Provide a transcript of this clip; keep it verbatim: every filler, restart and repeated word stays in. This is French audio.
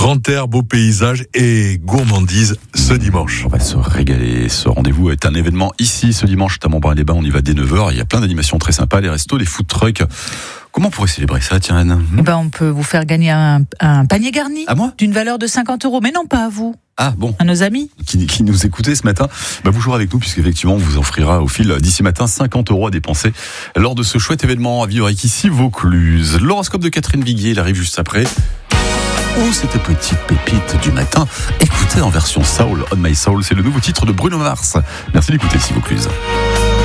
Grand air, beau paysage et gourmandise ce dimanche. On va se régaler. Ce rendez-vous est un événement ici ce dimanche à Montbrun-les-Bains. On y va dès neuf heures. Il y a plein d'animations très sympas, les restos, les food trucks. Comment on pourrait célébrer ça, tiens, Anne? Eh ben, on peut vous faire gagner un, un panier garni. À moi? D'une valeur de cinquante euros. Mais non, pas à vous. Ah bon. À nos amis. Qui, qui nous écoutaient ce matin. Bah, vous jouerez avec nous puisqu'effectivement, on vous offrira au fil d'ici matin cinquante euros à dépenser lors de ce chouette événement à vivre avec ici Vaucluse. L'horoscope de Catherine Viguier, il arrive juste après. Oh, cette petite pépite du matin. Écoutez en version Soul, On My Soul, c'est le nouveau titre de Bruno Mars. Merci d'écouter ici Vaucluse.